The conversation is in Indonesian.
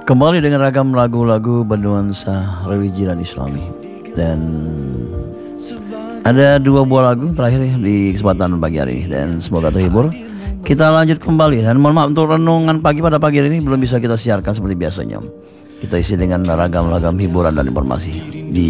Kembali dengan ragam lagu-lagu bernuansa religi dan Islami. Dan ada 2 buah lagu terakhir di kesempatan pagi hari ini, dan semoga terhibur. Kita lanjut kembali, dan mohon maaf untuk renungan pagi pada pagi hari ini belum bisa kita siarkan seperti biasanya. Kita isi dengan ragam-ragam hiburan dan informasi di